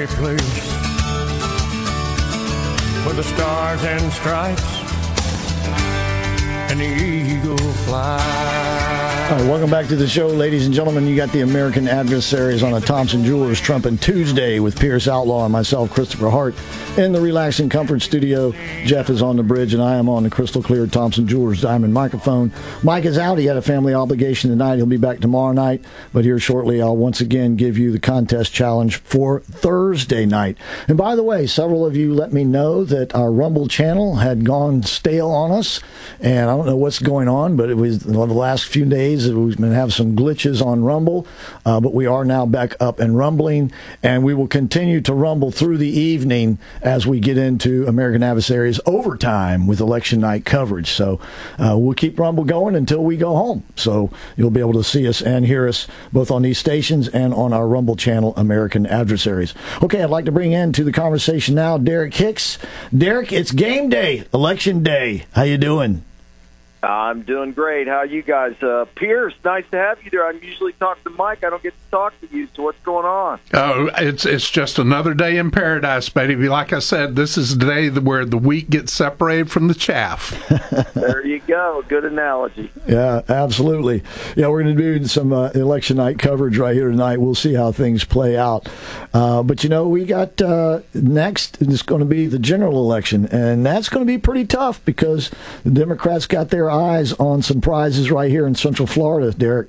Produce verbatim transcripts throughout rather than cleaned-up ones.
loose with the stars and stripes and the eagle fly. All right, welcome back to the show, ladies and gentlemen. You got the American Adversaries on a Thompson Jewelers Trumpin' Tuesday with Pierce Outlaw and myself, Christopher Hart, in the Relaxing Comfort Studio. Jeff is on the bridge, and I am on the crystal clear Thompson Jewelers Diamond microphone. Mike is out. He had a family obligation tonight. He'll be back tomorrow night. But here shortly, I'll once again give you the contest challenge for Thursday night. And by the way, several of you let me know that our Rumble channel had gone stale on us. And I don't know what's going on, but it was the last few days we've been having some glitches on Rumble. Uh, but we are now back up and rumbling. And we will continue to rumble through the evening as we get into American Adversaries overtime with election night coverage. So uh, we'll keep Rumble going until we go home. So you'll be able to see us and hear us both on these stations and on our Rumble channel, American Adversaries. Okay, I'd like to bring into the conversation now Derek Hicks. Derek, it's game day, election day. How you doing? I'm doing great. How are you guys? Uh, Pierce, nice to have you there. I usually talk to Mike. I don't get to talk to you, so what's going on? Oh, it's it's just another day in paradise, baby. Like I said, this is the day where the wheat gets separated from the chaff. There you go. Good analogy. Yeah, absolutely. Yeah, we're going to do some uh, election night coverage right here tonight. We'll see how things play out. Uh, but, you know, we got uh, next is going to be the general election, and that's going to be pretty tough because the Democrats got their eyes on some prizes right here in Central Florida, Derek.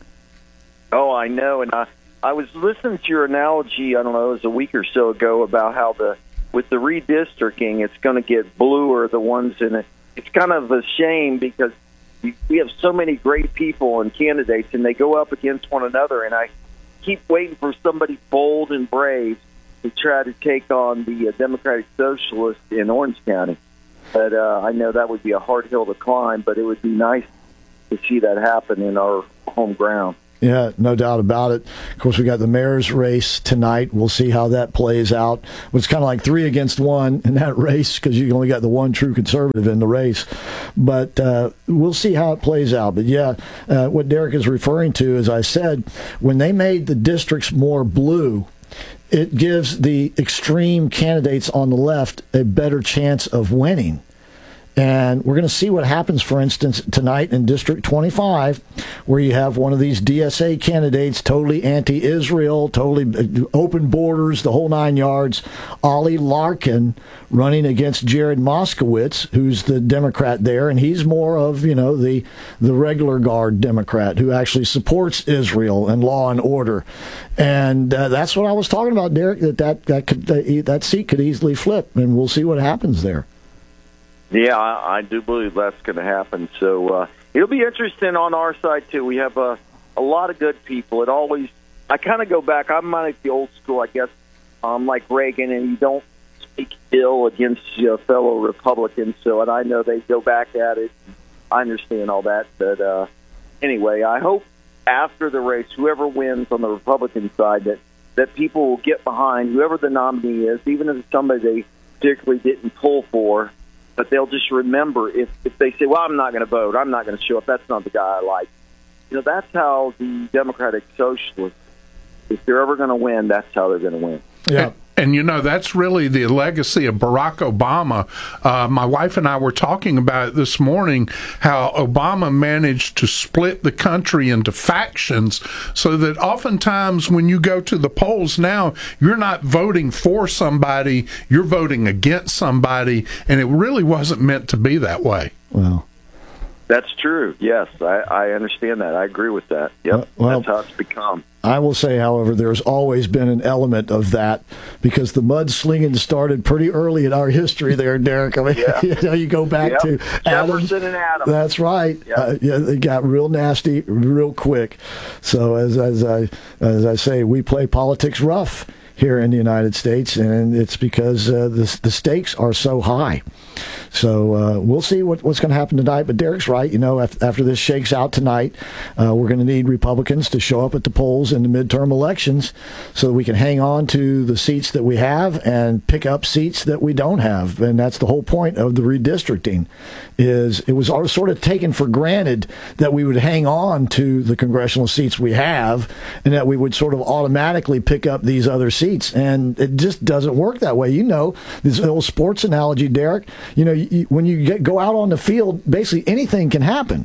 Oh, I know, and I, I was listening to your analogy, I don't know, it was a week or so ago about how the with the redistricting, it's going to get bluer, the ones in it. It's kind of a shame because we, we have so many great people and candidates, and they go up against one another, and I keep waiting for somebody bold and brave to try to take on the uh, Democratic Socialists in Orange County. But uh, I know that would be a hard hill to climb, but it would be nice to see that happen in our home ground. Yeah, no doubt about it. Of course, we got the mayor's race tonight. We'll see how that plays out. It's kind of like three against one in that race because you only got the one true conservative in the race. But uh, we'll see how it plays out. But, yeah, uh, what Derek is referring to, as I said, when they made the districts more blue, it gives the extreme candidates on the left a better chance of winning. And we're going to see what happens, for instance, tonight in District twenty-five, where you have one of these D S A candidates, totally anti-Israel, totally open borders, the whole nine yards, Ollie Larkin running against Jared Moskowitz, who's the Democrat there, and he's more of, you know, the the regular guard Democrat who actually supports Israel and law and order. And uh, that's what I was talking about, Derek, that that, that, could, that, that seat could easily flip, and we'll see what happens there. Yeah, I, I do believe that's going to happen. So uh, it'll be interesting on our side, too. We have a, a lot of good people. It always, I kind of go back. I'm like the old school, I guess. I'm like Reagan, and you don't speak ill against your fellow Republicans. So, and I know they go back at it. I understand all that. But uh, anyway, I hope after the race, whoever wins on the Republican side, that, that people will get behind whoever the nominee is, even if it's somebody they particularly didn't pull for. But they'll just remember if, if they say, well, I'm not going to vote, I'm not going to show up, that's not the guy I like. You know, that's how the Democratic Socialists, if they're ever going to win, that's how they're going to win. Yeah. And, and, you know, that's really the legacy of Barack Obama. Uh, my wife and I were talking about it this morning, how Obama managed to split the country into factions so that oftentimes when you go to the polls now, you're not voting for somebody, you're voting against somebody, and it really wasn't meant to be that way. Well, that's true. Yes, I, I understand that. I agree with that. Yep, well, that's how it's become. I will say, however, there's always been an element of that because the mudslinging started pretty early in our history there, Derek. I mean, yeah. you know, you go back yep. to Jefferson Adam. and Adam. That's right. Yep. Uh, yeah, they got real nasty real quick. So as as I as I say, we play politics rough here in the United States, and it's because uh, the the stakes are so high. So uh, we'll see what, what's going to happen tonight. But Derek's right. You know, after, after this shakes out tonight, uh, we're going to need Republicans to show up at the polls in the midterm elections so that we can hang on to the seats that we have and pick up seats that we don't have. And that's the whole point of the redistricting. Is it was all sort of taken for granted that we would hang on to the congressional seats we have and that we would sort of automatically pick up these other seats seats, and it just doesn't work that way. You know, this old sports analogy, Derek. You know, you, when you get, go out on the field, basically anything can happen.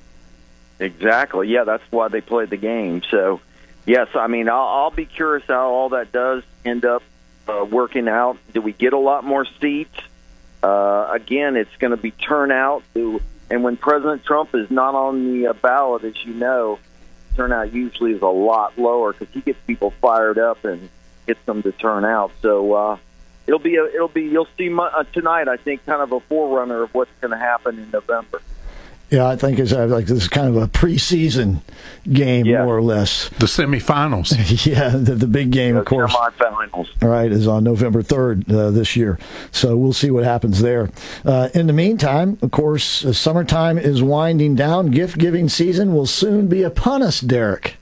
Exactly. Yeah, that's why they play the game. So, yes, I mean, I'll, I'll be curious how all that does end up uh, working out. Do we get a lot more seats? Uh, again, it's going to be turnout. And when President Trump is not on the uh, ballot, as you know, turnout usually is a lot lower because he gets people fired up and gets them to turn out. So uh, it'll be a, it'll be you'll see mu- uh, tonight. I think kind of a forerunner of what's going to happen in November. Yeah, I think it's uh, like this is kind of a preseason game, yeah. more or less. The semifinals. yeah, the, the big game, the of course. Semifinals. All right, is on November third uh, this year. So we'll see what happens there. Uh, in the meantime, of course, uh, summertime is winding down. Gift-giving season will soon be upon us, Derek.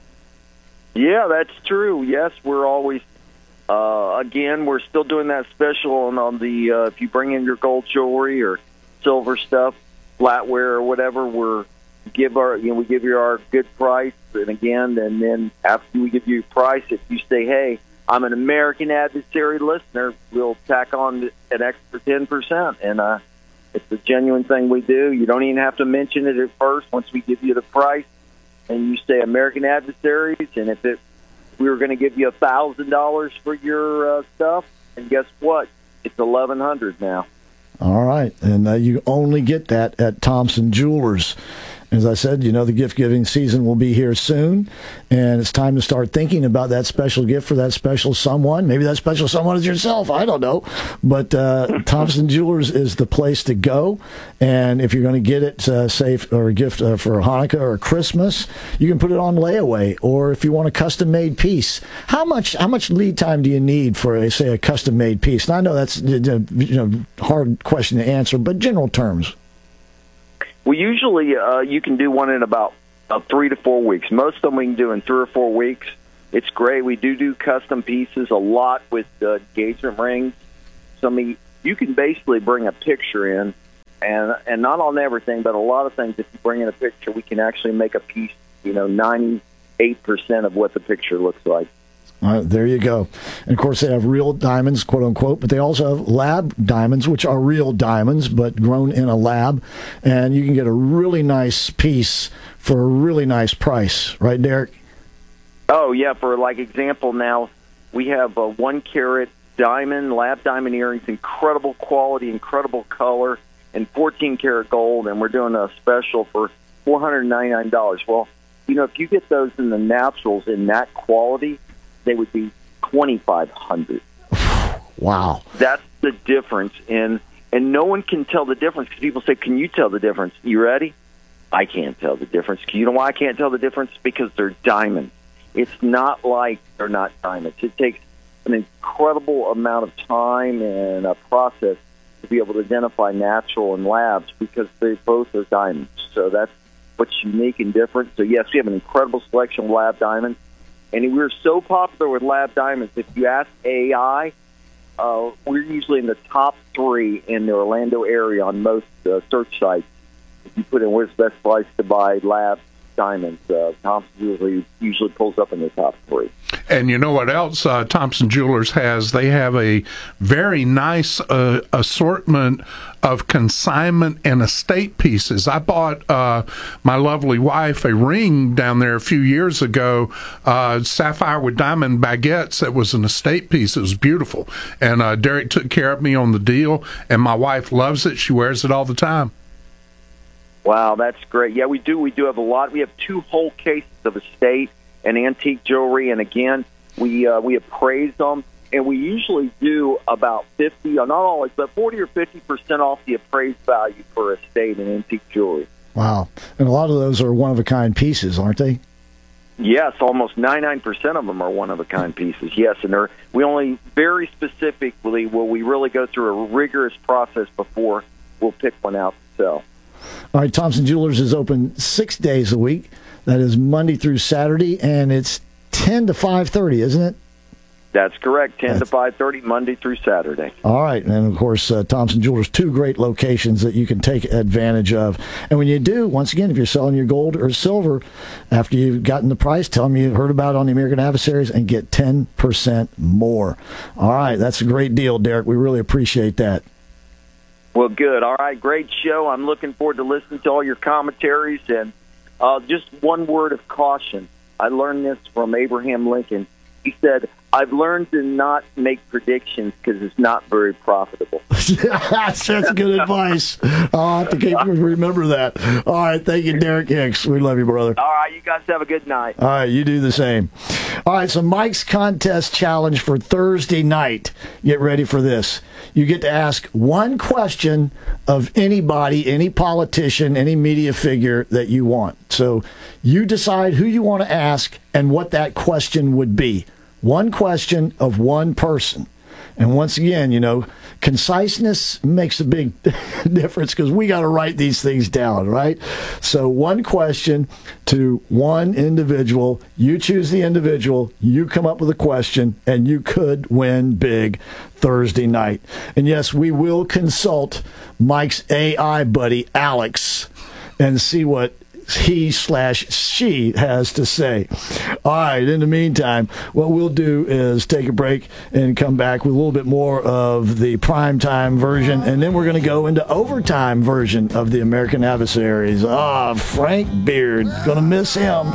Yeah, that's true. Yes, we're always, uh, again, we're still doing that special on, on the, uh, if you bring in your gold jewelry or silver stuff, flatware or whatever, we're give our you know we give you our good price, and again, and then after we give you a price, if you say, hey, I'm an American Adversary listener, we'll tack on an extra ten percent, and uh, it's a genuine thing we do. You don't even have to mention it at first. Once we give you the price, and you say American Adversaries, and if it we were going to give you a thousand dollars for your uh, stuff, and guess what? It's eleven hundred now. All right, and uh, you only get that at Thompson Jewelers. As I said, you know, the gift-giving season will be here soon, and it's time to start thinking about that special gift for that special someone. Maybe that special someone is yourself. I don't know. But uh, Thompson Jewelers is the place to go, and if you're going to get it, uh, say, or a gift uh, for Hanukkah or Christmas, you can put it on layaway, or if you want a custom-made piece. How much how much lead time do you need for, a, say, a custom-made piece? And I know that's you know hard question to answer, but general terms. Well, usually uh, you can do one in about uh, three to four weeks. Most of them we can do in three or four weeks. It's great. We do do custom pieces a lot with uh, engagement rings. So, I mean, you can basically bring a picture in, and and not on everything, but a lot of things, if you bring in a picture, we can actually make a piece, you know, ninety-eight percent of what the picture looks like. All right, there you go. And, of course, they have real diamonds, quote-unquote, but they also have lab diamonds, which are real diamonds, but grown in a lab. And you can get a really nice piece for a really nice price. Right, Derek? Oh, yeah. For, like, example, now we have a one-carat diamond, lab diamond earrings, incredible quality, incredible color, and fourteen-karat gold, and we're doing a special for four hundred ninety-nine dollars. Well, you know, if you get those in the naturals in that quality, they would be twenty-five hundred dollars. Wow. That's the difference. And, and no one can tell the difference because people say, can you tell the difference? You ready? I can't tell the difference. You know why I can't tell the difference? Because they're diamonds. It's not like they're not diamonds. It takes an incredible amount of time and a process to be able to identify natural and labs because they both are diamonds. So that's what's unique and different. So, yes, we have an incredible selection of lab diamonds. And we're so popular with lab diamonds. If you ask A I, uh, we're usually in the top three in the Orlando area on most uh, search sites. If you put in where's the best place to buy lab diamonds, uh, Thompson usually usually pulls up in the top three. And you know what else uh, Thompson Jewelers has? They have a very nice uh, assortment of consignment and estate pieces. I bought uh, my lovely wife a ring down there a few years ago, uh, sapphire with diamond baguettes. That was an estate piece. It was beautiful. And uh, Derek took care of me on the deal, and my wife loves it. She wears it all the time. Wow, that's great. Yeah, we do. We do have a lot. We have two whole cases of estate and antique jewelry, and again, we uh, we appraise them, and we usually do about fifty, not always, but forty or fifty percent off the appraised value for estate and antique jewelry. Wow, and a lot of those are one of a kind pieces, aren't they? Yes, almost ninety-nine percent of them are one of a kind pieces. Yes, and they're we only very specifically will we really go through a rigorous process before we'll pick one out to sell. All right, Thompson Jewelers is open six days a week. That is Monday through Saturday, and it's ten to five thirty, isn't it? That's correct, ten to five thirty, Monday through Saturday. All right, and of course, uh, Thompson Jewelers, two great locations that you can take advantage of. And when you do, once again, if you're selling your gold or silver, after you've gotten the price, tell them you heard about it on the American Adversaries and get ten percent more. All right, that's a great deal, Derek. We really appreciate that. Well, good. All right, great show. I'm looking forward to listening to all your commentaries. And uh, just one word of caution. I learned this from Abraham Lincoln. He said, I've learned to not make predictions because it's not very profitable. That's good advice. I'll have to keep, remember that. All right, thank you, Derek Hicks. We love you, brother. All right, you guys have a good night. All right, you do the same. All right, so Mike's contest challenge for Thursday night. Get ready for this. You get to ask one question of anybody, any politician, any media figure that you want. So you decide who you want to ask and what that question would be. One question of one person. And once again, you know, conciseness makes a big difference because we got to write these things down, right? So one question to one individual. You choose the individual. You come up with a question, and you could win big Thursday night. And yes, we will consult Mike's A I buddy, Alex, and see what he slash she has to say. All right, in the meantime, what we'll do is take a break and come back with a little bit more of the primetime version, and then we're going to go into overtime version of the American Adversaries. Ah, oh, Frank Beard, going to miss him.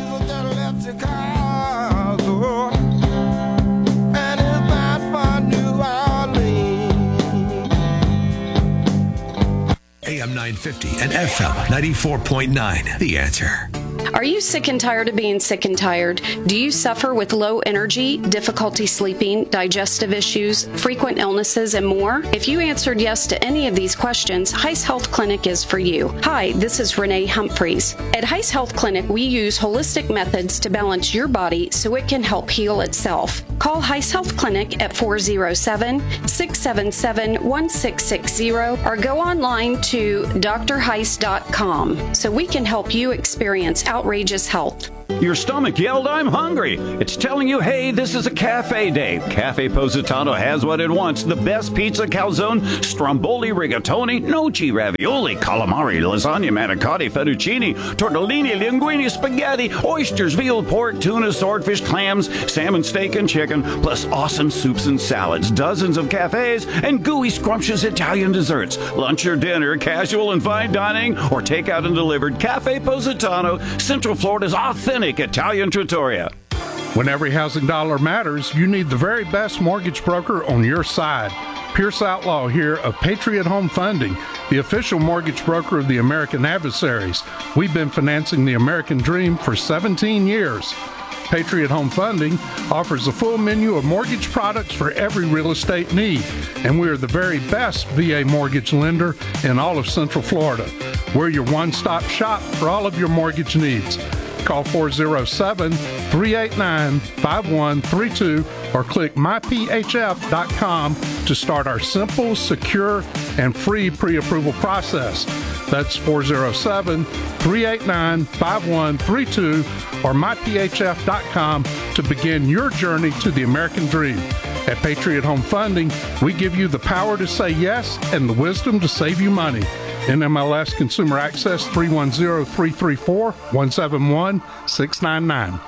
A M nine fifty and F M ninety-four point nine. The Answer. Are you sick and tired of being sick and tired? Do you suffer with low energy, difficulty sleeping, digestive issues, frequent illnesses, and more? If you answered yes to any of these questions, Heiss Health Clinic is for you. Hi, this is Renee Humphreys. At Heiss Health Clinic, we use holistic methods to balance your body so it can help heal itself. Call Heiss Health Clinic at four oh seven, six seven seven, one six six zero or go online to d r heiss dot com so we can help you experience outrageous health. Your stomach yelled, I'm hungry. It's telling you, hey, this is a cafe day. Cafe Positano has what it wants. The best pizza, calzone, stromboli, rigatoni, noci, ravioli, calamari, lasagna, manicotti, fettuccine, tortellini, linguine, spaghetti, oysters, veal, pork, tuna, swordfish, clams, salmon, steak, and chicken, plus awesome soups and salads, dozens of cafes, and gooey, scrumptious Italian desserts. Lunch or dinner, casual and fine dining, or takeout and delivered. Cafe Positano, Central Florida's authentic Italian trattoria. When every housing dollar matters, you need the very best mortgage broker on your side. Pierce Outlaw here of Patriot Home Funding, the official mortgage broker of the American Adversaries. We've been financing the American dream for seventeen years. Patriot Home Funding offers a full menu of mortgage products for every real estate need, and we are the very best V A mortgage lender in all of Central Florida. We're your one-stop shop for all of your mortgage needs. Call four oh seven, three eight nine, five one three two or click my p h f dot com to start our simple, secure, and free pre-approval process. That's four oh seven, three eight nine, five one three two or my p h f dot com to begin your journey to the American dream. At Patriot Home Funding, we give you the power to say yes and the wisdom to save you money. N M L S Consumer Access three one zero, three three four, one seven one, six nine nine.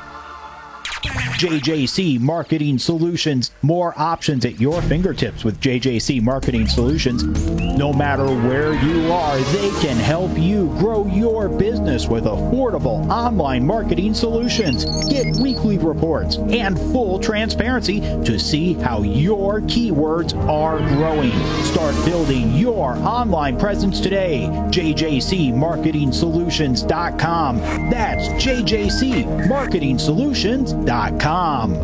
J J C Marketing Solutions. More options at your fingertips with J J C Marketing Solutions. No matter where you are, they can help you grow your business with affordable online marketing solutions. Get weekly reports and full transparency to see how your keywords are growing. Start building your online presence today. J J C Marketing Solutions dot com. That's J J C Marketing Solutions dot com.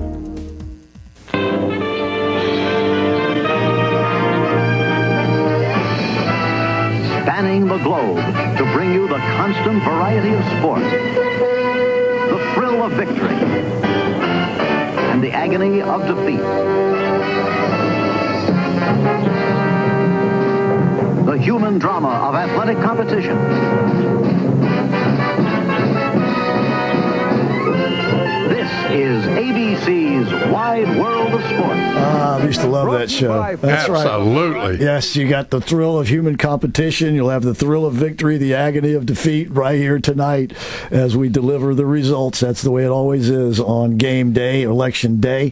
Spanning the globe to bring you the constant variety of sport, the thrill of victory, and the agony of defeat. The human drama of athletic competition. This is A B C's Wild wide world of sports. Ah, I used to love that show. That's Absolutely. right. Yes, you got the thrill of human competition. You'll have the thrill of victory, the agony of defeat right here tonight as we deliver the results. That's the way it always is on game day, election day.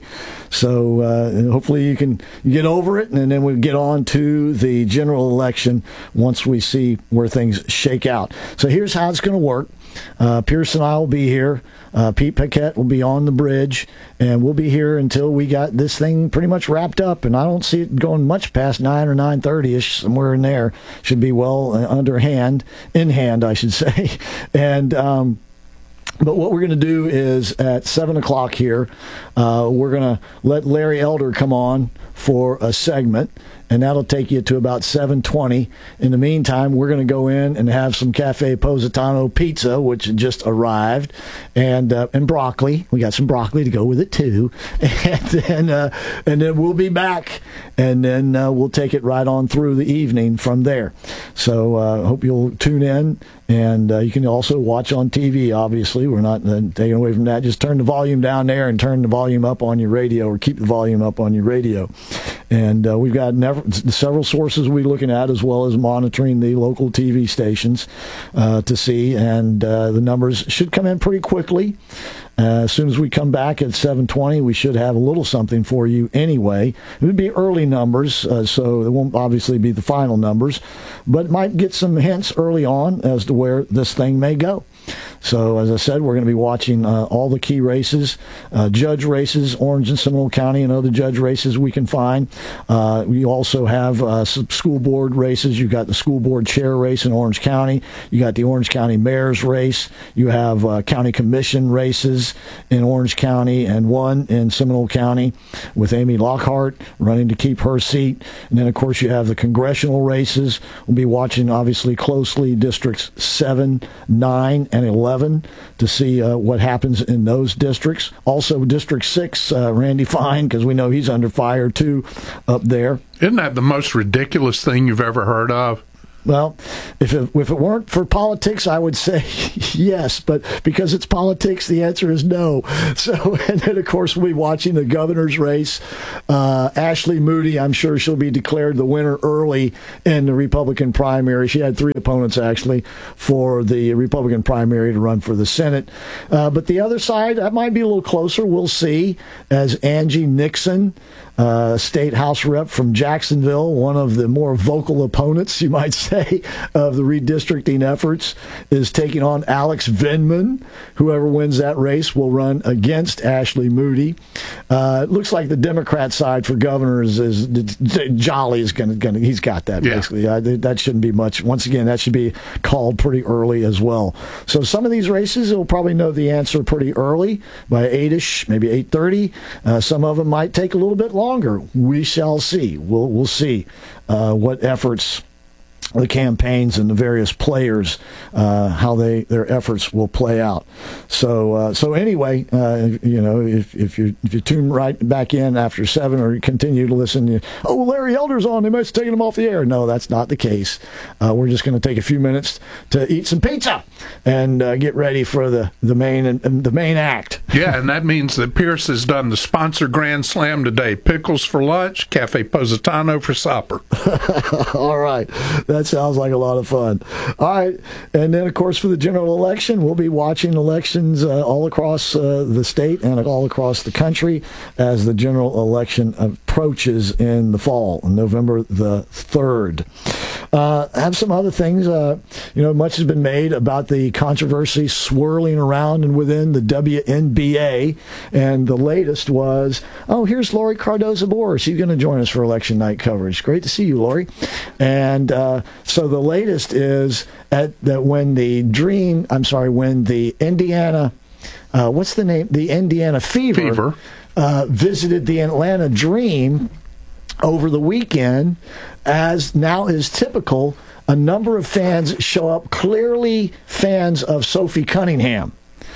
So uh, hopefully you can get over it, and then we'll get on to the general election once we see where things shake out. So here's how it's going to work. Uh, Pierce and I will be here. Uh, Pete Paquette will be on the bridge, and we'll be here until we got this thing pretty much wrapped up. And I don't see it going much past nine or nine thirty ish, somewhere in there. Should be well uh, underhand, in hand, I should say. And um, but what we're going to do is at seven o'clock here, uh, we're going to let Larry Elder come on for a segment, and that'll take you to about seven twenty. In the meantime, we're going to go in and have some Cafe Positano pizza, which just arrived, and uh, and broccoli. We got some broccoli to go with it too, and then uh, and then we'll be back, and then uh, we'll take it right on through the evening from there. So I uh, hope you'll tune in, and uh, you can also watch on T V. Obviously, we're not uh, taking away from that. Just turn the volume down there and turn the volume up on your radio, or keep the volume up on your radio. And uh, we've got never, several sources we're looking at, as well as monitoring the local T V stations uh, to see. And uh, the numbers should come in pretty quickly. Uh, as soon as we come back at seven twenty, we should have a little something for you anyway. It would be early numbers, uh, so it won't obviously be the final numbers, but might get some hints early on as to where this thing may go. So, as I said, we're going to be watching uh, all the key races, uh, judge races, Orange and Seminole County, and other judge races we can find. Uh, we also have uh, some school board races. You've got the school board chair race in Orange County. You got the Orange County mayor's race. You have uh, county commission races in Orange County, and one in Seminole County with Amy Lockhart running to keep her seat. And then, of course, you have the congressional races. We'll be watching, obviously, closely districts seven, nine, and eleven to see uh, what happens in those districts. Also, District six, uh, Randy Fine, because we know he's under fire, too, up there. Isn't that the most ridiculous thing you've ever heard of? Well, if it, if it weren't for politics, I would say yes, but because it's politics, the answer is no. So, and then, of course, we'll be watching the governor's race. Uh, Ashley Moody, I'm sure she'll be declared the winner early in the Republican primary. She had three opponents, actually, for the Republican primary to run for the Senate. Uh, but the other side, that might be a little closer. We'll see, as Angie Nixon, Uh, state house rep from Jacksonville, one of the more vocal opponents, you might say, of the redistricting efforts, is taking on Alex Vindman. Whoever wins that race will run against Ashley Moody. Uh, it looks like the Democrat side for governor is, is Jolly is going to, he's got that, yeah. basically. Uh, that shouldn't be much. Once again, that should be called pretty early as well. So some of these races, you'll probably know the answer pretty early, by eight-ish, maybe eight thirty. Uh, some of them might take a little bit longer. Longer. We shall see. We'll we'll see uh, what efforts the campaigns and the various players, uh, how they their efforts will play out. So uh, so anyway, uh, you know, if if you if you tune right back in after seven or you continue to listen, you, oh, Larry Elder's on, they must have taken him off the air. No, that's not the case. Uh, we're just going to take a few minutes to eat some pizza and uh, get ready for the the main and the main act. Yeah, and that means that Pierce has done the sponsor grand slam today: pickles for lunch, Cafe Positano for supper. All right. That sounds like a lot of fun. All right. And then, of course, for the general election, we'll be watching elections uh, all across uh, the state and all across the country as the general election approaches in the fall, November the third. Uh, I have some other things. Uh, you know, much has been made about the controversy swirling around and within the W N B A. And the latest was, oh, here's Lori Cardozo-Boer. She's going to join us for election night coverage. Great to see you, Lori. And uh, so the latest is at that when the Dream, I'm sorry, when the Indiana, uh, what's the name? The Indiana Fever, Fever. Uh, visited the Atlanta Dream over the weekend, as now is typical, a number of fans show up, clearly fans of Sophie Cunningham.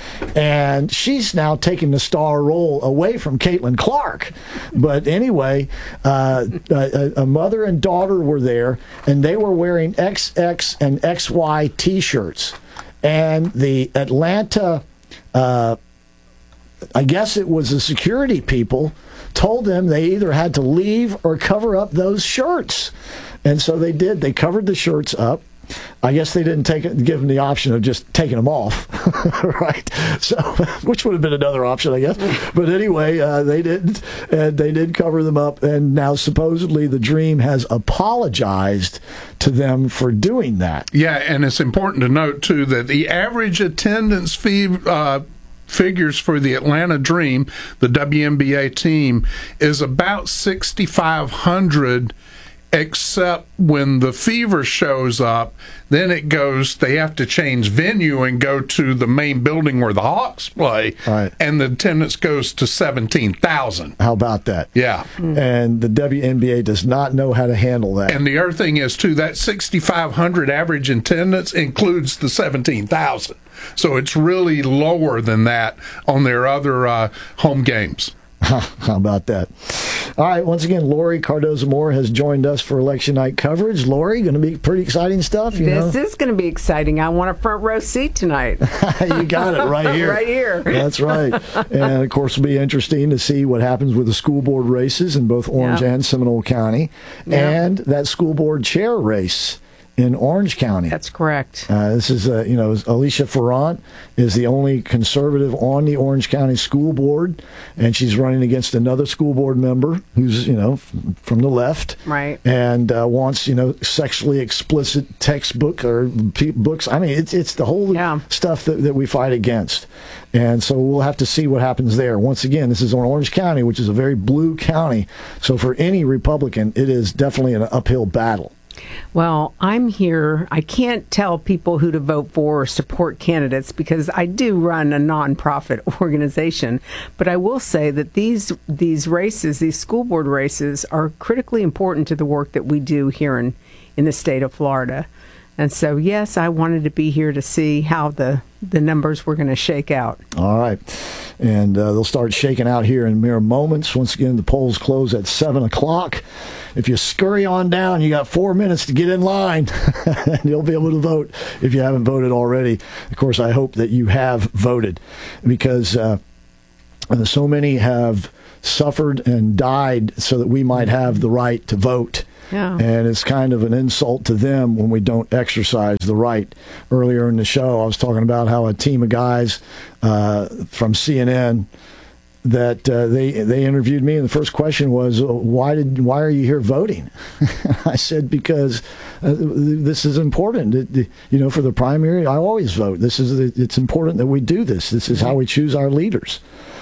And she's now taking the star role away from Caitlin Clark. But anyway, uh, a, a mother and daughter were there, and they were wearing X X and X Y T-shirts. And the Atlanta uh, I guess it was the security people told them they either had to leave or cover up those shirts. And so they did. They covered the shirts up. I guess they didn't take it, give them the option of just taking them off, right? So, which would have been another option, I guess. But anyway, uh, they didn't, and they did cover them up. And now supposedly the Dream has apologized to them for doing that. Yeah, and it's important to note too that the average attendance fee. Uh, figures for the Atlanta Dream, the W N B A team, is about sixty-five hundred, except when the Fever shows up, then it goes, they have to change venue and go to the main building where the Hawks play, right. And the attendance goes to seventeen thousand. How about that? Yeah. And the W N B A does not know how to handle that. And the other thing is, too, that sixty-five hundred average attendance includes the seventeen thousand. So it's really lower than that on their other uh, home games. How about that? All right, once again, Lori Cardozo-Moore has joined us for election night coverage. Lori, going to be pretty exciting stuff, you This know? is going to be exciting. I want a front row seat tonight. You got it right here. Right here. That's right. And, of course, it'll be interesting to see what happens with the school board races in both Orange Yep. and Seminole County, Yep. and that school board chair race in Orange County. That's correct. Uh, this is, uh, you know, Alicia Ferrant is the only conservative on the Orange County School Board, and she's running against another school board member who's, you know, f- from the left, Right. and uh, wants, you know, sexually explicit textbook or pe- books. I mean, it's it's the whole Yeah. stuff that, that we fight against, and so we'll have to see what happens there. Once again, this is on Orange County, which is a very blue county, so for any Republican, it is definitely an uphill battle. Well, I'm here. I can't tell people who to vote for or support candidates because I do run a nonprofit organization. But I will say that these these races, these school board races, are critically important to the work that we do here in, in the state of Florida. And so, yes, I wanted to be here to see how the, the numbers were going to shake out. All right. And uh, they'll start shaking out here in mere moments. Once again, the polls close at seven o'clock. If you scurry on down, you got four minutes to get in line, and you'll be able to vote if you haven't voted already. Of course, I hope that you have voted, because uh, so many have suffered and died so that we might have the right to vote. Yeah. And it's kind of an insult to them when we don't exercise the right. Earlier in the show, I was talking about how a team of guys uh, from C N N that uh, they they interviewed me, and the first question was, "Why did why are you here voting?" I said, "Because uh, this is important. It, you know, for the primary, I always vote. This is it's important that we do this. This is how we choose our leaders.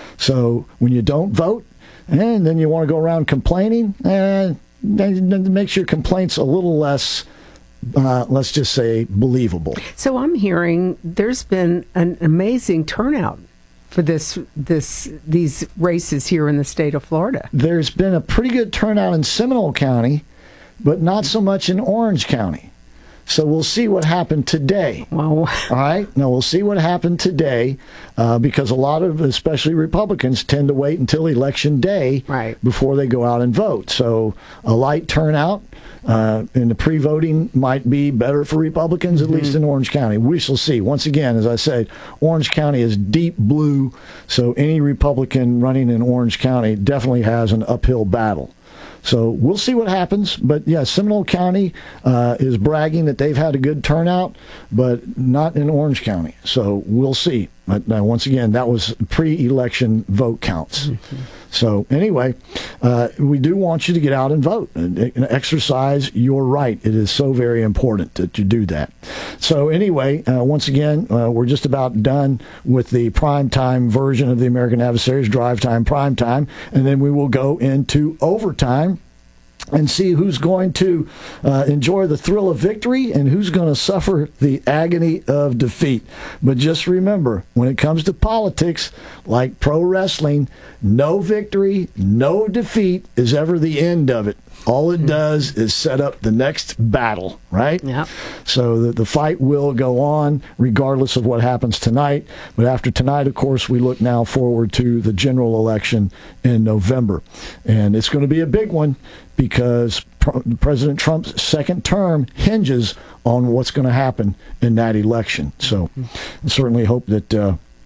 So when you don't vote, and then you want to go around complaining, and that makes your complaints a little less, uh, let's just say, believable." So I'm hearing there's been an amazing turnout for this this these races here in the state of Florida. There's been a pretty good turnout in Seminole County, but not so much in Orange County. So we'll see what happened today. Well, all right. Now we'll see what happened today, uh, because a lot of, especially Republicans, tend to wait until election day right. before they go out and vote. So a light turnout uh, in the pre-voting might be better for Republicans, at mm-hmm. least in Orange County. We shall see. Once again, as I said, Orange County is deep blue, so any Republican running in Orange County definitely has an uphill battle. So we'll see what happens. But, yeah, Seminole County uh, is bragging that they've had a good turnout, but not in Orange County. So we'll see. But uh, once again, that was pre-election vote counts. Mm-hmm. So anyway, uh, we do want you to get out and vote and, and exercise your right. It is so very important that you do that. So anyway, uh, once again, uh, we're just about done with the primetime version of the American Adversaries, Drive Time, Prime Time, and then we will go into overtime and see who's going to uh, enjoy the thrill of victory and who's going to suffer the agony of defeat. But just remember, when it comes to politics, like pro wrestling, no victory, no defeat is ever the end of it. All it does is set up the next battle, right? Yep. So the, the fight will go on regardless of what happens tonight. But after tonight, of course, we look now forward to the general election in November. And it's going to be a big one because President Trump's second term hinges on what's going to happen in that election. So I certainly hope that uh,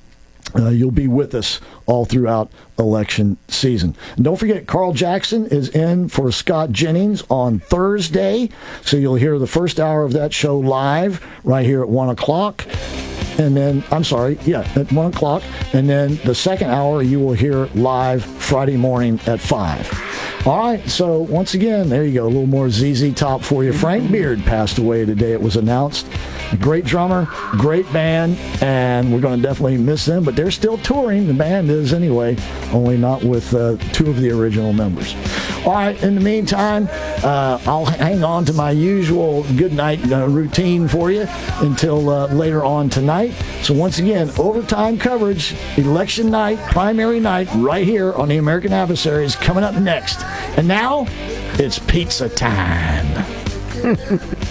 Uh, you'll be with us all throughout election season. And don't forget, Carl Jackson is in for Scott Jennings on Thursday, so you'll hear the first hour of that show live right here at one o'clock. And then, I'm sorry, yeah, at one o'clock. And then the second hour you will hear live Friday morning at five. All right, so once again, there you go, a little more Z Z Top for you. Frank Beard passed away today, it was announced. A great drummer, great band, and we're going to definitely miss them, but they're still touring. The band is anyway, only not with uh, two of the original members. All right, in the meantime, uh, I'll hang on to my usual good night uh, routine for you until uh, later on tonight. So once again, overtime coverage, election night, primary night, right here on the American Adversaries coming up next. And now, it's pizza time.